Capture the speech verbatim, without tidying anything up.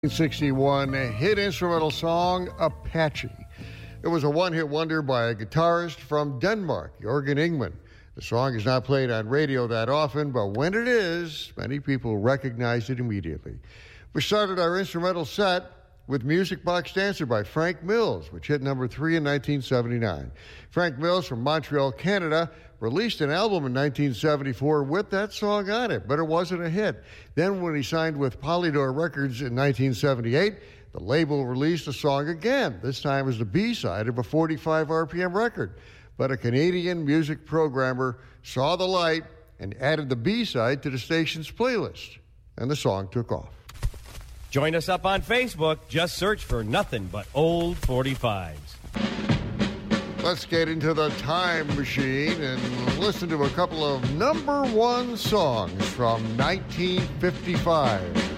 sixty-one hit instrumental song, Apache. It was a one-hit wonder by a guitarist from Denmark, Jørgen Ingman. The song is not played on radio that often, but when it is, many people recognize it immediately. We started our instrumental set with Music Box Dancer by Frank Mills, which hit number three in nineteen seventy-nine. Frank Mills from Montreal, Canada, released an album in nineteen seventy-four with that song on it, but it wasn't a hit. Then when he signed with Polydor Records in nineteen seventy-eight, the label released the song again, this time as the B-side of a forty-five R P M record. But a Canadian music programmer saw the light and added the B-side to the station's playlist, and the song took off. Join us up on Facebook. Just search for Nothing But Old forty-fives. Let's get into the time machine and listen to a couple of number one songs from nineteen fifty-five.